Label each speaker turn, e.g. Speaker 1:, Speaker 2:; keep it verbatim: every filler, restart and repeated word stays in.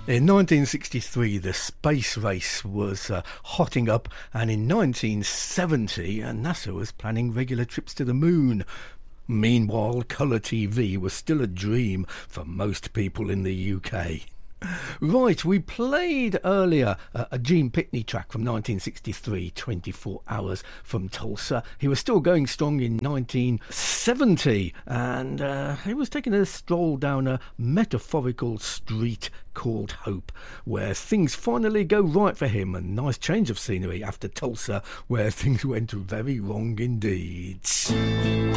Speaker 1: In nineteen sixty-three, the space race was uh, hotting up, and in nineteen seventy, uh, NASA was planning regular trips to the moon. Meanwhile, colour T V was still a dream for most people in the U K. Right, we played earlier uh, a Gene Pitney track from nineteen sixty-three, twenty-four hours from Tulsa. He was still going strong in nineteen seventy, and uh, he was taking a stroll down a metaphorical street called Hope, where things finally go right for him. A nice change of scenery after Tulsa, where things went very wrong indeed.